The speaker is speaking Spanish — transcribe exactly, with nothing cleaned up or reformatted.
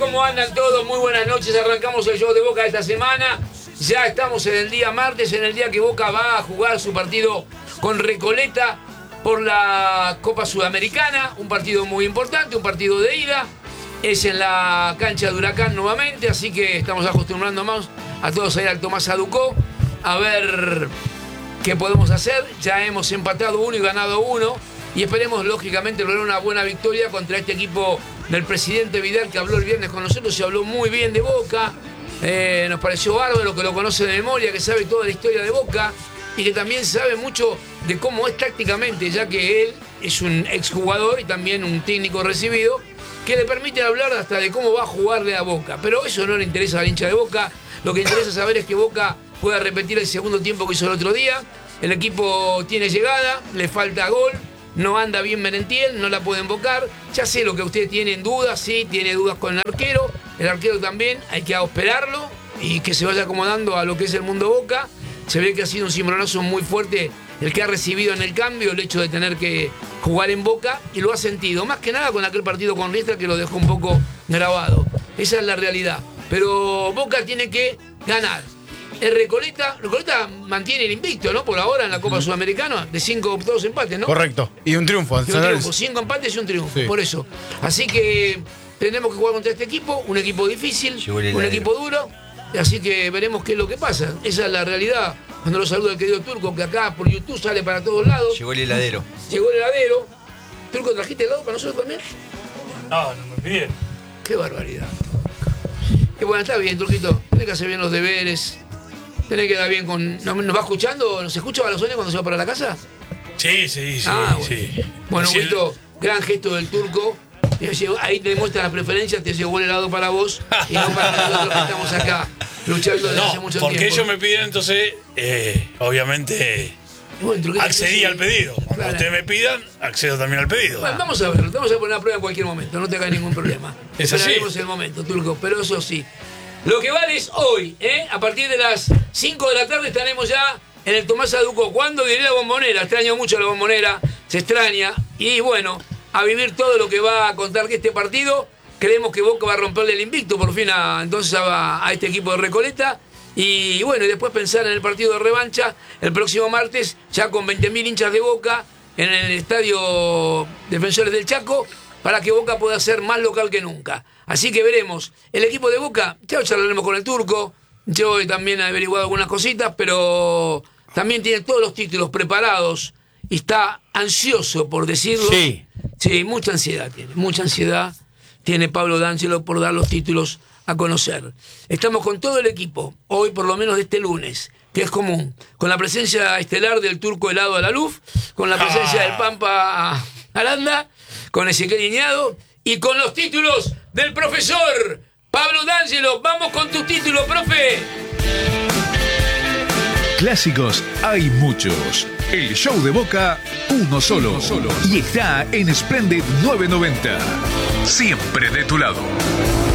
¿Cómo andan todos? Muy buenas noches. Arrancamos el show de Boca esta semana. Ya estamos en el día martes, en el día que Boca va a jugar su partido con Recoleta por la Copa Sudamericana. Un partido muy importante, un partido de ida. Es en la cancha de Huracán nuevamente, así que estamos acostumbrando más a todos a ir al Tomás Aducó a ver qué podemos hacer. Ya hemos empatado uno y ganado uno. Y esperemos, lógicamente, lograr una buena victoria contra este equipo del presidente Vidal, que habló el viernes con nosotros y habló muy bien de Boca. Eh, nos pareció bárbaro, que lo conoce de memoria, que sabe toda la historia de Boca y que también sabe mucho de cómo es tácticamente, ya que él es un exjugador y también un técnico recibido, que le permite hablar hasta de cómo va a jugarle a Boca. Pero eso no le interesa al hincha de Boca. Lo que interesa saber es que Boca pueda repetir el segundo tiempo que hizo el otro día. El equipo tiene llegada, le falta gol. No anda bien Merentiel, no la puede invocar. Ya sé lo que usted tiene en dudas, sí, tiene dudas con el arquero. El arquero también, hay que esperarlo y que se vaya acomodando a lo que es el mundo Boca. Se ve que ha sido un cimbronazo muy fuerte el que ha recibido en el cambio, el hecho de tener que jugar en Boca, y lo ha sentido. Más que nada con aquel partido con Riestra que lo dejó un poco grabado. Esa es la realidad. Pero Boca tiene que ganar. El Recoleta, Recoleta mantiene el invicto, ¿no? Por ahora en la Copa Sudamericana, de cinco, dos empates, ¿no? Correcto. Y un triunfo. Y un triunfo, cinco empates y un triunfo, sí. Por eso. Así que tenemos que jugar contra este equipo, un equipo difícil, un equipo duro, así que veremos qué es lo que pasa. Esa es la realidad. Cuando lo saludo el querido Turco, que acá por YouTube sale para todos lados. Llegó el heladero. Llegó el heladero. Turco, ¿trajiste helado para nosotros también? No, no me pidieron. Qué barbaridad. Y bueno, está bien, Turquito. Tenés que hacer bien los deberes. Tenés que dar bien con... ¿Nos va escuchando? ¿Nos escucha Balazones cuando se va para la casa? Sí, sí, sí. Ah, bueno. sí. Bueno, Sí. Guito, gran gesto del Turco. Ahí te demuestra las preferencias, te llegó el helado para vos y no para nosotros que estamos acá luchando desde No, hace mucho porque tiempo. ellos me pidieron, entonces, eh, obviamente, Bueno, Turquito, accedí entonces, al pedido. Cuando claro. ustedes me pidan, accedo también al pedido. Bueno, vamos a verlo, vamos a poner a prueba en cualquier momento, no te hagas ningún problema. Es así. Esperaremos el momento, Turco, pero eso sí. Lo que vale es hoy, ¿eh? A partir de las cinco de la tarde estaremos ya en el Tomás Aducó. ¿Cuándo diré la Bombonera? Extraño mucho la Bombonera, se extraña. Y bueno, a vivir todo lo que va a contar que este partido. Creemos que Boca va a romperle el invicto por fin a, entonces a, a este equipo de Recoleta. Y bueno, y después pensar en el partido de revancha el próximo martes, ya con veinte mil hinchas de Boca en el Estadio Defensores del Chaco, para que Boca pueda ser más local que nunca. Así que veremos. El equipo de Boca, ya charlaremos con el Turco. Yo también he averiguado algunas cositas, pero también tiene todos los títulos preparados y está ansioso por decirlo. Sí. Sí, mucha ansiedad tiene, mucha ansiedad tiene Pablo D'Angelo por dar los títulos a conocer. Estamos con todo el equipo, hoy por lo menos de este lunes, que es común, con la presencia estelar del Turco Helado Alaluf, con la presencia del Pampa Aranda, con Ezequiel Iñado y con los títulos del profesor Pablo D'Angelo. Vamos con tus títulos, profe. Clásicos hay muchos. El show de Boca, uno solo. Uno solo. Y está en Splendid novecientos noventa. Siempre de tu lado.